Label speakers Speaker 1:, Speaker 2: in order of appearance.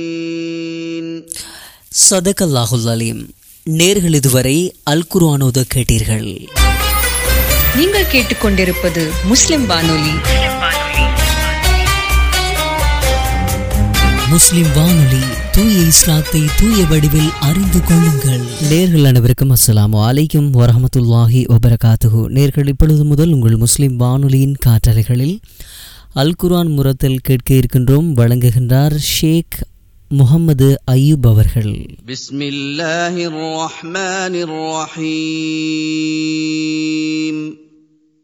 Speaker 1: சதகல்லாஹுல் அலீம். நேர்கள் இதுவரை அல் குர்ஆன் ஓத கேட்டீர்கள்.
Speaker 2: நீங்கள் கேட்டுக்கொண்டிருப்பது முஸ்லிம் வானொலி.
Speaker 1: முஸ்லிம் வானொலி, தூய இஸ்லாத்தை தூய வடிவில் அறிந்து கொள்ளுங்கள். நேர்கள் அனைவருக்கும் அஸ்ஸலாமு அலைக்கும் வரஹ்மத்துல்லாஹி வபரகாத்துஹு. நேர்கள் இப்பொழுது முதல் உங்கள் முஸ்லிம் வானொலியின் காற்றலைகளில் அல் குர்ஆன் முரத்தில் கேட்க இருக்கின்றோம். வழங்குகின்றார் ஷேக் முஹம்மது அய்யூப் அவர்கள்.
Speaker 3: பிஸ்மில்லாஹிர் ரஹ்மானிர் ரஹீம்.